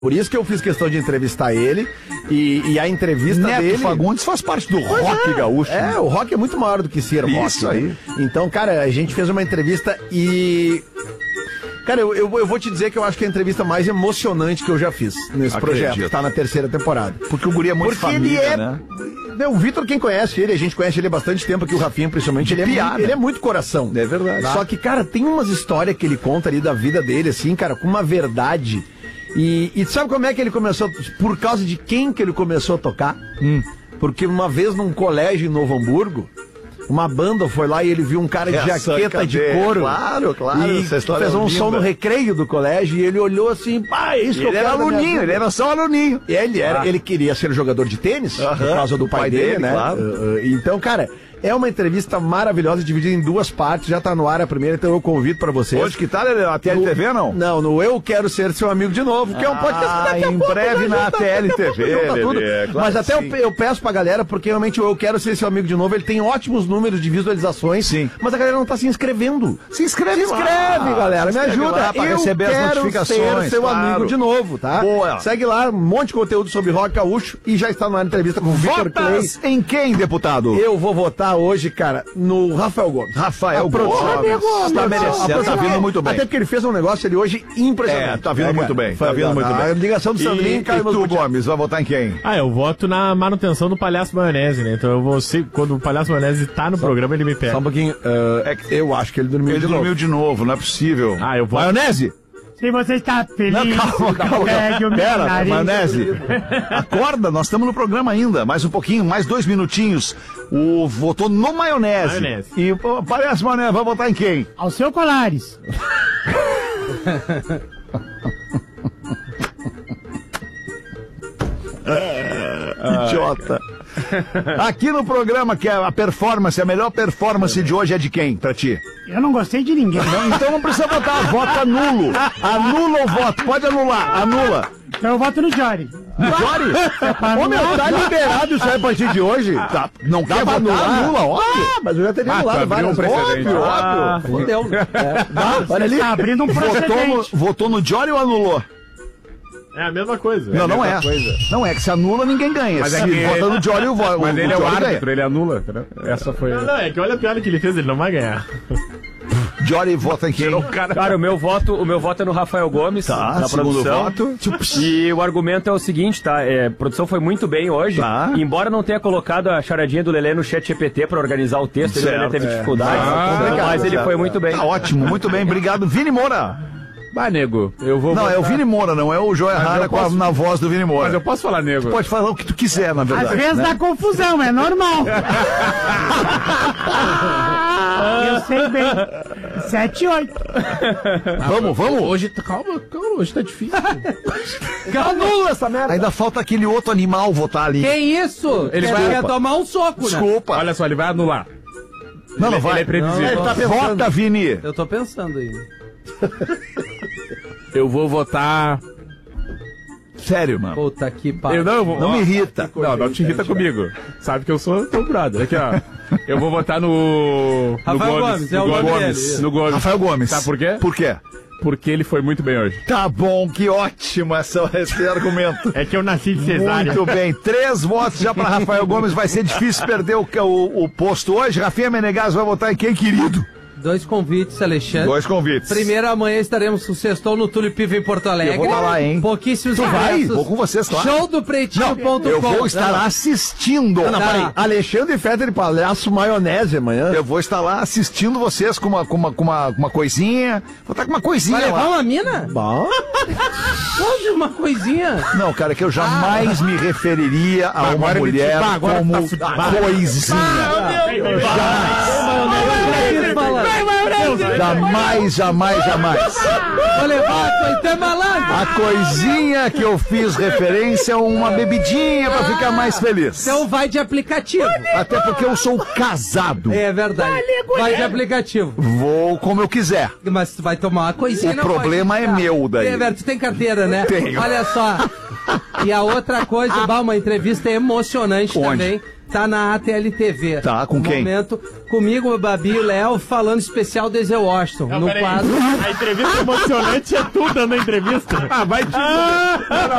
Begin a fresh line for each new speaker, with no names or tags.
Por isso que eu fiz questão de entrevistar ele e a entrevista
Neto
dele...
Fagundes faz parte do rock gaúcho.
É, o rock é muito maior do que ser rock.
Isso aí.
Né? Então, cara, a gente fez uma entrevista e... Cara, eu vou te dizer que eu acho que é a entrevista mais emocionante que eu já fiz nesse projeto, que tá na 3ª temporada.
Porque o guri é muito família, né?
O Vitor, quem conhece ele, a gente conhece ele há bastante tempo aqui, o Rafinha, principalmente, ele é muito coração.
É verdade.
Só que, cara, tem umas histórias que ele conta ali da vida dele, assim, cara, com uma verdade... E sabe como é que ele começou? Por causa de quem que ele começou a tocar? Porque uma vez num colégio em Novo Hamburgo, uma banda foi lá e ele viu um cara de jaqueta de couro.
Claro.
E fez um som no recreio do colégio e ele olhou assim, pá, é isso que eu quero.
Ele era só aluninho.
Ele queria ser jogador de tênis, por causa do pai dele, né? Claro. Então, cara... É uma entrevista maravilhosa, dividida em 2 partes, já tá no ar a primeira, então eu convido pra vocês.
Hoje que tá, na TLTV, não?
Não, no Eu Quero Ser Seu Amigo de Novo, que é um podcast que daqui a pouco...
em breve na TLTV,
claro. Mas até eu peço pra galera, porque realmente o Eu Quero Ser Seu Amigo de Novo, ele tem ótimos números de visualizações,
sim.
Mas a galera não tá se inscrevendo.
Se inscreve,
galera, me ajuda.
Pra receber as notificações.
Eu Quero Ser Seu Amigo de Novo, tá?
Boa.
Segue lá, um monte de conteúdo sobre rock gaúcho e já está na entrevista com o Vitor Clay.
Em quem, deputado?
Eu vou votar hoje, cara, no Rafael Gomes.
Rafael Gomes. Está merecendo, tá vindo muito bem.
Até porque ele fez um negócio ali hoje impressionante.
Tá vindo muito bem. Tá vindo muito bem.
A ligação do Sandrinho
e tu, Gomes, vai votar em quem?
Eu voto na manutenção do Palhaço Maionese, né? Então eu vou ser, quando o Palhaço Maionese tá no programa, ele me pega.
Só um pouquinho. Eu acho que ele dormiu de novo.
Ele dormiu de novo, não é possível.
Eu voto.
Maionese?
Se você está feliz,
calma.
pegue o meu nariz.
Maionese, acorda, nós estamos no programa ainda. Mais um pouquinho, mais 2 minutinhos. Votou no Maionese. E parece, Maionese, vai votar em quem?
Ao seu Colares.
Idiota. Aqui no programa, que é a performance, a melhor performance de hoje é de quem, pra ti?
Eu não gostei de ninguém.
Então não precisa votar, vota nulo. Anula o voto, pode anular, anula.
Então eu voto no Jory.
Jory?
Ô, meu, tá liberado isso aí a partir de hoje?
Tá, não quer votar, anula, óbvio.
Mas eu já teria anulado várias vezes. Óbvio. Fudeu.
Olha ali. Tá abrindo um precedente.
Votou no Jory ou anulou?
É a mesma coisa.
Não é. Não é que se anula, ninguém ganha.
Mas
se
vota
no Jory,
mas ele é o árbitro,
ganha.
ele anula, entendeu? Essa foi... Não, é que olha a piada que ele fez, ele não vai ganhar.
Jory vota em quem?
Cara, o meu voto é no Rafael Gomes, na produção.
Voto.
E o argumento é o seguinte, tá? A produção foi muito bem hoje.
Tá.
Embora não tenha colocado a charadinha do Lelê no chat GPT pra organizar o texto, ele ainda teve dificuldade. Mas ele foi muito bem.
Tá ótimo, muito bem, obrigado. Vini Moura.
Nego, eu vou
Não,
votar...
é o Vini Moura, não é o Joia Rara na voz do Vini Moura.
Mas eu posso falar, nego?
Tu pode falar o que tu quiser, na verdade.
Às vezes dá confusão, é normal. Eu sei bem. 7 e 8.
Vamos.
Hoje, calma, hoje tá difícil.
Anula essa merda.
Ainda falta aquele outro animal votar ali.
Que isso? Ele vai tomar um soco, né?
Desculpa.
Olha só, ele vai anular.
Não vai.
Ele é previsível.
Ele tá pensando.
Vota, Vini.
Eu tô pensando ainda.
Eu vou votar...
Sério, mano.
Puta que pariu.
Não me irrita.
Não te irrita comigo. Sabe que eu sou teu brother. Aqui, ó. Eu vou votar no
Rafael Gomes, é o nome dele.
No Gomes.
Rafael Gomes.
Sabe por quê?
Por quê?
Porque ele foi muito bem hoje.
Tá bom, que ótimo esse argumento.
É que eu nasci de cesárea.
Muito bem, 3 votos já para Rafael Gomes. Vai ser difícil perder o posto hoje. Rafinha Menegas vai votar em quem, querido?
2 convites, Alexandre.
2 convites.
Primeiro, amanhã estaremos com o Sextou no Tulipiva em Porto Alegre.
Eu vou estar lá, hein?
Pouquíssimos
Tu vai?
ingressos.
Vou com vocês, claro.
Showdopretinho.com.
Eu vou estar lá assistindo.
Não, peraí. Alexandre Fetter e Palhaço Maionese amanhã.
Eu vou estar lá assistindo vocês com uma coisinha. Vou estar com uma coisinha
Vai levar
lá.
uma mina?
Bom.
Pode, uma coisinha.
Não, cara, que eu jamais me referiria a uma mulher como coisinha. Jamais.
Vou levar a coisa malandro.
A coisinha que eu fiz referência é uma bebidinha pra ficar mais feliz.
Então vai de aplicativo.
Até porque eu sou casado.
É verdade. Vai de aplicativo.
Vou como eu quiser.
Mas tu vai tomar uma coisinha.
O problema é meu daí.
É verdade, tu tem carteira, né?
Tenho.
Olha só. E a outra coisa, uma entrevista emocionante também. tá na ATL-TV.
Tá, com quem?
Momento, comigo, o Babi e o Léo, falando especial Denzel Washington. No quadro...
A entrevista emocionante é tu dando a entrevista.
Ah, vai te...